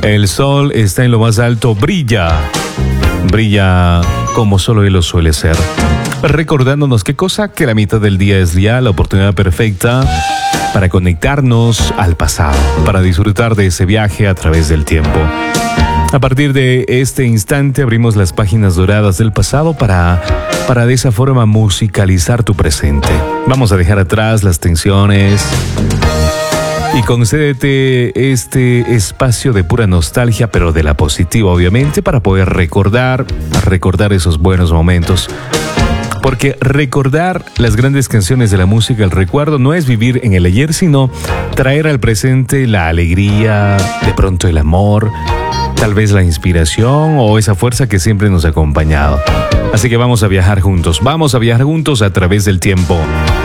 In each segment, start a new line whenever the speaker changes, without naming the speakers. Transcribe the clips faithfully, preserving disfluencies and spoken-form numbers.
El sol está en lo más alto, brilla, brilla como solo él lo suele ser. Recordándonos qué cosa, que la mitad del día es ya la oportunidad perfecta para conectarnos al pasado, para disfrutar de ese viaje a través del tiempo. A partir de este instante abrimos las páginas doradas del pasado para, para de esa forma musicalizar tu presente. Vamos a dejar atrás las tensiones y concédete este espacio de pura nostalgia, pero de la positiva obviamente, para poder recordar, recordar esos buenos momentos. Porque recordar las grandes canciones de la música, el recuerdo, no es vivir en el ayer, sino traer al presente la alegría, de pronto el amor, tal vez la inspiración o esa fuerza que siempre nos ha acompañado. Así que vamos a viajar juntos, vamos a viajar juntos a través del tiempo.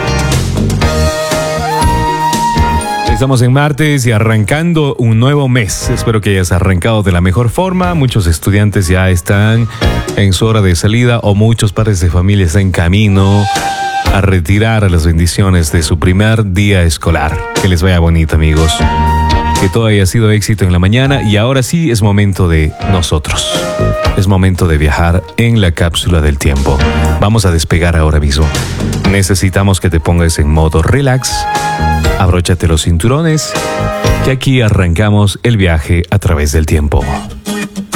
Estamos en martes y arrancando un nuevo mes. Espero que hayas arrancado de la mejor forma. Muchos estudiantes ya están en su hora de salida o muchos padres de familia están en camino a retirar las bendiciones de su primer día escolar. Que les vaya bonito, amigos. Que todo haya sido éxito en la mañana y ahora sí es momento de nosotros. Es momento de viajar en la cápsula del tiempo. Vamos a despegar ahora mismo. Necesitamos que te pongas en modo relax. Abróchate los cinturones, que aquí arrancamos el viaje a través del tiempo.